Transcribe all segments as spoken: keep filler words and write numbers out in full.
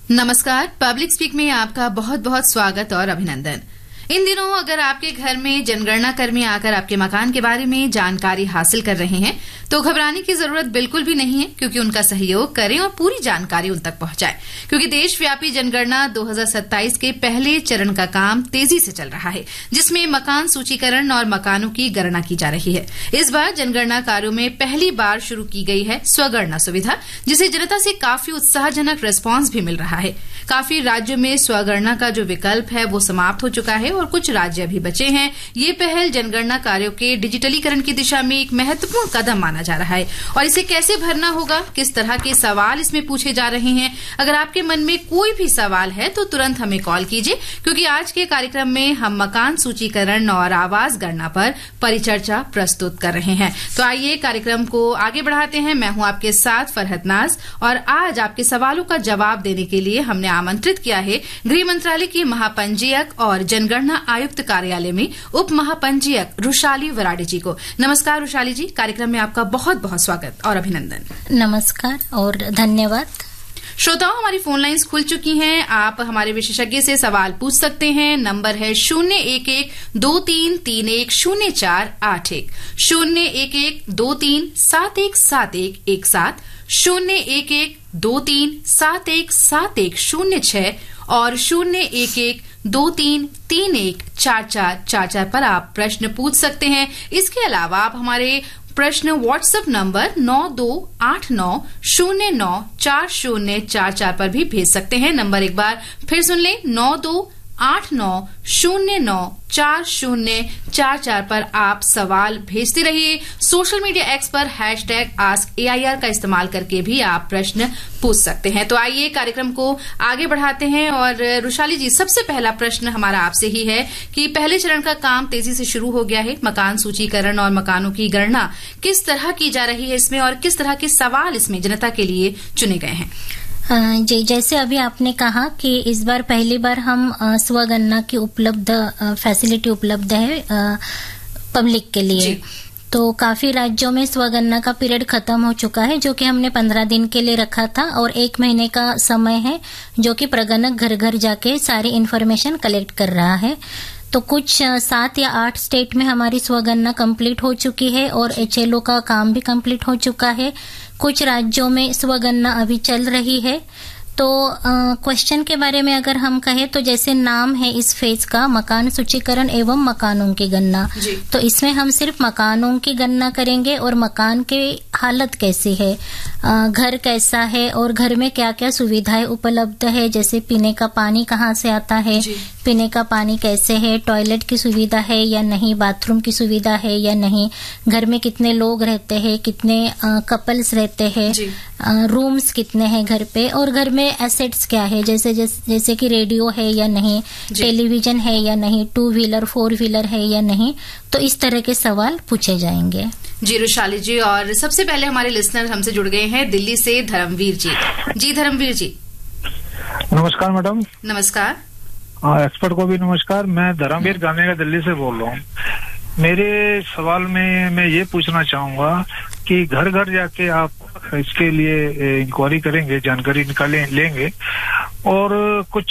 नमस्कार, public speak में आपका बहुत बहुत स्वागत और अभिनंदन। इन दिनों अगर आपके घर में जनगणना कर्मी आकर आपके मकान के बारे में जानकारी हासिल कर रहे हैं तो घबराने की जरूरत बिल्कुल भी नहीं है, क्योंकि उनका सहयोग करें और पूरी जानकारी उन तक पहुंचाएं, क्योंकि देशव्यापी जनगणना दो हज़ार सत्ताईस के पहले चरण का काम तेजी से चल रहा है, जिसमें मकान सूचीकरण और मकानों की गणना की जा रही है। इस बार जनगणना कार्यों में पहली बार शुरू की गई है स्वगणना सुविधा, जिसे जनता से काफी उत्साहजनक रिस्पांस भी मिल रहा है। काफी राज्यों में स्वगणना का जो विकल्प है वो समाप्त हो चुका है और कुछ राज्य अभी बचे हैं। ये पहल जनगणना कार्यों के डिजिटलीकरण की दिशा में एक महत्वपूर्ण कदम माना जा रहा है। और इसे कैसे भरना होगा, किस तरह के सवाल इसमें पूछे जा रहे हैं, अगर आपके मन में कोई भी सवाल है तो तुरंत हमें कॉल कीजिए, क्योंकि आज के कार्यक्रम में हम मकान सूचीकरण और आवास गणना पर परिचर्चा प्रस्तुत कर रहे हैं। तो आइए कार्यक्रम को आगे बढ़ाते हैं। मैं हूं आपके साथ फरहत नाज और आज आपके सवालों का जवाब देने के लिए हमने आमंत्रित किया है गृह मंत्रालय की महापंजीयक और जनगणना आयुक्त कार्यालय में उप महापंजीयक रुशाली वराडे जी को। नमस्कार रुशाली जी, कार्यक्रम में आपका बहुत बहुत स्वागत और अभिनंदन। नमस्कार और धन्यवाद। श्रोताओं, हमारी फोन लाइंस खुल चुकी हैं। आप हमारे विशेषज्ञ से सवाल पूछ सकते हैं। नंबर है शून्य एक एक दो तीन तीन एक शून्य चार आठ एक, शून्य एक एक दो तीन सात एक सात एक एक सात, शून्य एक एक दो तीन सात एक सात एक शून्य छह और शून्य एक एक दो तीन तीन एक चार चार चार चार पर आप प्रश्न पूछ सकते हैं। इसके अलावा आप हमारे प्रश्न व्हाट्सएप नंबर नौ दो आठ नौ शून्य नौ चार शून्य चार चार पर भी भेज सकते हैं। नंबर एक बार फिर सुन लें, नौ दो आठ नौ शून्य नौ चार शून्य चार चार पर आप सवाल भेजते रहिए। सोशल मीडिया एक्स पर hash tag ask A I R का इस्तेमाल करके भी आप प्रश्न पूछ सकते हैं। तो आइए कार्यक्रम को आगे बढ़ाते हैं। और रुशाली जी, सबसे पहला प्रश्न हमारा आपसे ही है कि पहले चरण का काम तेजी से शुरू हो गया है, मकान सूचीकरण और मकानों की गणना किस तरह की जा रही है इसमें, और किस तरह के सवाल इसमें जनता के लिए चुने गए हैं? जी, जैसे अभी आपने कहा कि इस बार पहली बार हम स्वगणना की उपलब्ध फैसिलिटी उपलब्ध है पब्लिक के लिए। तो काफी राज्यों में स्वगणना का पीरियड खत्म हो चुका है, जो कि हमने पंद्रह दिन के लिए रखा था, और एक महीने का समय है जो कि प्रगणक घर घर जाके सारी इन्फॉर्मेशन कलेक्ट कर रहा है। तो कुछ सात या आठ स्टेट में हमारी स्वगणना कंप्लीट हो चुकी है और एच एल ओ का काम भी कंप्लीट हो चुका है। कुछ राज्यों में स्वगणना अभी चल रही है। तो क्वेश्चन के बारे में अगर हम कहें तो जैसे नाम है इस फेज का मकान सूचीकरण एवं मकानों की गणना, तो इसमें हम सिर्फ मकानों की गणना करेंगे और मकान की हालत कैसी है, आ, घर कैसा है और घर में क्या क्या सुविधाएं उपलब्ध है, जैसे पीने का पानी कहाँ से आता है, पीने का पानी कैसे है, टॉयलेट की सुविधा है या नहीं, बाथरूम की सुविधा है या नहीं, घर में कितने लोग रहते हैं, कितने कपल्स रहते हैं, रूम्स कितने हैं घर पे, और घर में एसेट्स क्या है, जैसे जैसे, जैसे कि रेडियो है या नहीं, टेलीविजन है या नहीं, टू व्हीलर फोर व्हीलर है या नहीं। तो इस तरह के सवाल पूछे जाएंगे। जी रुशाली जी, और सबसे पहले हमारे लिसनर हमसे जुड़ गए हैं दिल्ली से धर्मवीर जी। जी धर्मवीर जी। नमस्कार मैडम। नमस्कार। एक्सपर्ट को भी नमस्कार। मैं धर्मवीर गाने का दिल्ली से बोल रहा हूँ। मेरे सवाल में मैं ये पूछना चाहूंगा कि घर घर जाके आप इसके लिए इंक्वायरी करेंगे, जानकारी निकाले लेंगे, और कुछ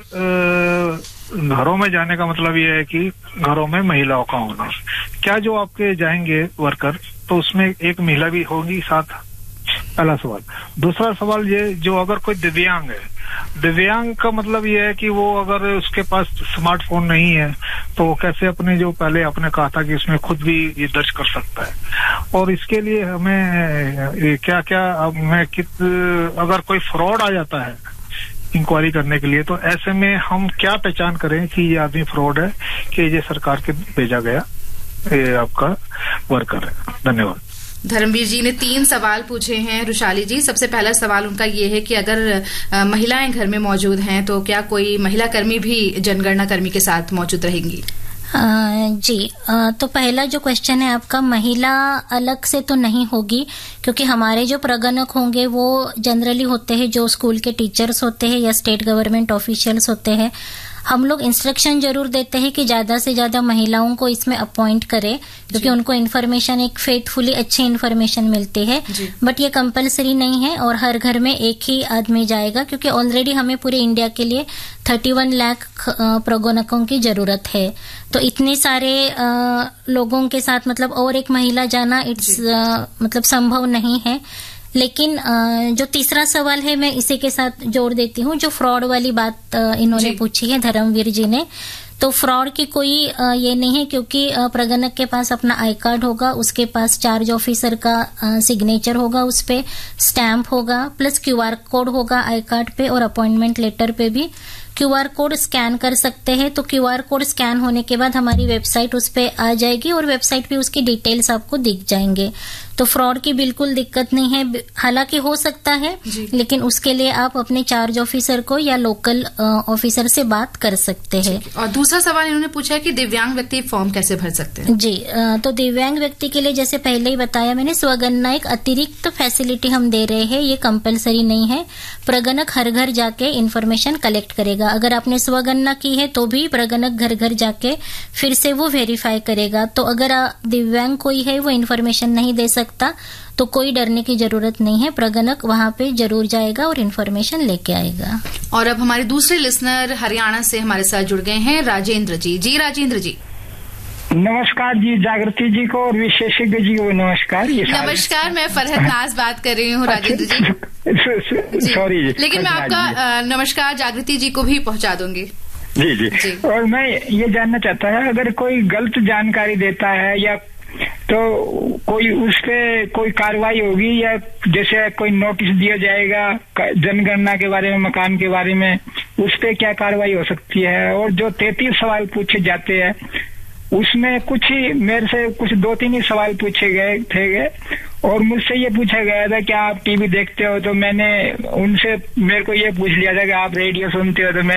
घरों में जाने का मतलब ये है कि घरों में महिलाओं का होना, क्या जो आपके जाएंगे वर्कर तो उसमें एक महिला भी होगी साथ? पहला सवाल। दूसरा सवाल ये, जो अगर कोई दिव्यांग है, दिव्यांग का मतलब ये है कि वो अगर उसके पास स्मार्टफोन नहीं है तो वो कैसे अपने, जो पहले आपने कहा था कि इसमें खुद भी ये दर्ज कर सकता है, और इसके लिए हमें क्या क्या, मैं कित अगर कोई फ्रॉड आ जाता है इंक्वायरी करने के लिए, तो ऐसे में हम क्या पहचान करें कि ये आदमी फ्रॉड है कि ये सरकार के भेजा गया ये आपका वर्कर है? धन्यवाद। धर्मवीर जी ने तीन सवाल पूछे हैं रुशाली जी। सबसे पहला सवाल उनका ये है कि अगर आ, महिलाएं घर में मौजूद हैं तो क्या कोई महिला कर्मी भी जनगणना कर्मी के साथ मौजूद रहेंगी? आ, जी आ, तो पहला जो क्वेश्चन है आपका, महिला अलग से तो नहीं होगी, क्योंकि हमारे जो प्रगणक होंगे वो जनरली होते हैं जो स्कूल के टीचर्स होते हैं या स्टेट गवर्नमेंट ऑफिशियल्स होते हैं। हम लोग इंस्ट्रक्शन जरूर देते हैं कि ज्यादा से ज्यादा महिलाओं को इसमें अपॉइंट करें, क्योंकि उनको इन्फॉर्मेशन एक फेथफुली अच्छी इन्फॉर्मेशन मिलती है। बट ये कंपलसरी नहीं है और हर घर में एक ही आदमी जाएगा, क्योंकि ऑलरेडी हमें पूरे इंडिया के लिए इकतीस लाख प्रगोनकों की जरूरत है। तो इतने सारे आ, लोगों के साथ मतलब और एक महिला जाना इट्स मतलब संभव नहीं है। लेकिन जो तीसरा सवाल है मैं इसी के साथ जोड़ देती हूँ, जो फ्रॉड वाली बात इन्होंने पूछी है धर्मवीर जी ने। तो फ्रॉड की कोई ये नहीं है, क्योंकि प्रगणक के पास अपना आई कार्ड होगा, उसके पास चार्ज ऑफिसर का सिग्नेचर होगा, उस पे स्टैंप होगा, प्लस क्यूआर कोड होगा आई कार्ड पे, और अपॉइंटमेंट लेटर पे भी क्यूआर कोड स्कैन कर सकते हैं। तो क्यूआर कोड स्कैन होने के बाद हमारी वेबसाइट उस पे आ जाएगी और वेबसाइट पे उसकी डिटेल्स आपको दिख जाएंगे। तो फ्रॉड की बिल्कुल दिक्कत नहीं है, हालांकि हो सकता है, लेकिन उसके लिए आप अपने चार्ज ऑफिसर को या लोकल ऑफिसर से बात कर सकते हैं। और दूसरा सवाल इन्होंने पूछा है कि दिव्यांग व्यक्ति फॉर्म कैसे भर सकते हैं? जी, तो दिव्यांग व्यक्ति के लिए जैसे पहले ही बताया मैंने, स्वगणना एक अतिरिक्त फैसिलिटी हम दे रहे हैं, ये कंपलसरी नहीं है। प्रगणक हर घर जाके इन्फॉर्मेशन कलेक्ट करेगा। अगर आपने स्वगणना की है तो भी प्रगणक घर घर जाके फिर से वो वेरीफाई करेगा। तो अगर दिव्यांग कोई है वो इन्फॉर्मेशन नहीं दे सकता तो कोई डरने की जरूरत नहीं है, प्रगणक वहां पे जरूर जाएगा और इन्फॉर्मेशन लेके आएगा। और अब हमारे दूसरे लिसनर हरियाणा से हमारे साथ जुड़ गए हैं, राजेंद्र जी। जी राजेंद्र जी। नमस्कार जी, जागृति जी को और विशेषज्ञ जी को नमस्कार। ये नमस्कार, मैं फरहत नाज बात कर रही हूँ राजेंद्र जी। सॉरी जी, लेकिन मैं आपका नमस्कार जागृति जी को भी पहुंचा दूंगी। जी, जी जी। और मैं ये जानना चाहता है, अगर कोई गलत जानकारी देता है या तो कोई उस पे कोई कार्रवाई होगी, या जैसे कोई नोटिस दिया जाएगा जनगणना के बारे में, मकान के बारे में, उस पे क्या कार्रवाई हो सकती है? और जो तैतीस सवाल पूछे जाते हैं उसमें कुछ ही मेरे से कुछ दो तीन ही सवाल पूछे गए थे गए और मुझसे ये पूछा गया था कि आप टीवी देखते हो, तो मैंने उनसे मेरे को ये पूछ लिया था कि आप रेडियो सुनते हो, तो मैं